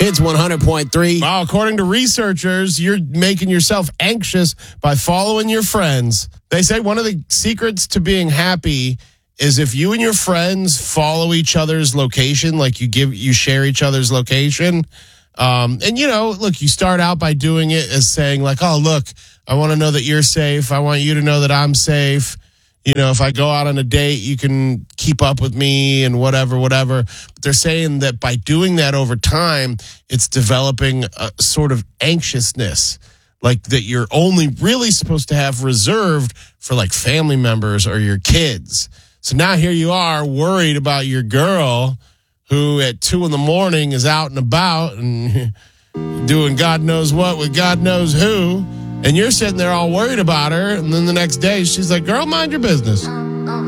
Hits 100.3. Wow, according to researchers, you're making yourself anxious by following your friends. They say one of the secrets to being happy is if you and your friends follow each other's location, like you share each other's location. And, look, you start out by doing it as saying like, oh, look, I want to know that you're safe. I want you to know that I'm safe. If I go out on a date, you can keep up with me and whatever. But they're saying that by doing that over time, it's developing a sort of anxiousness, like that you're only really supposed to have reserved for like family members or your kids. So now here you are worried about your girl who at 2 a.m. is out and about and doing God knows what with God knows who. And you're sitting there all worried about her. And then the next day, she's like, girl, mind your business.